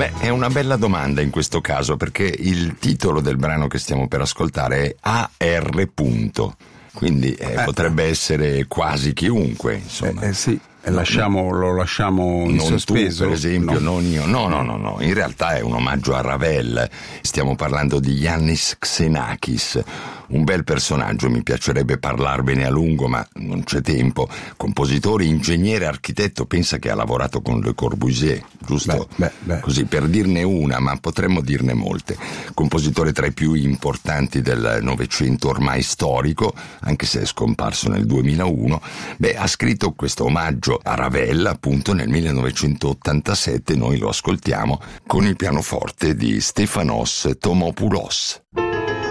Beh, è una bella domanda in questo caso, perché il titolo del brano che stiamo per ascoltare è AR. Quindi potrebbe essere quasi chiunque, insomma. Sì. Lo lasciamo in non sospeso? Tu, per esempio, no. Non io. No. In realtà è un omaggio a Ravel. Stiamo parlando di Yannis Xenakis, un bel personaggio. Mi piacerebbe parlarvene a lungo, ma non c'è tempo. Compositore, ingegnere, architetto. Pensa che ha lavorato con Le Corbusier, giusto? Beh. Così, per dirne una, ma potremmo dirne molte. Compositore tra i più importanti del Novecento ormai storico, anche se è scomparso nel 2001. Ha scritto questo omaggio a Ravel appunto nel 1987. Noi lo ascoltiamo con il pianoforte di Stefanos Tomopoulos.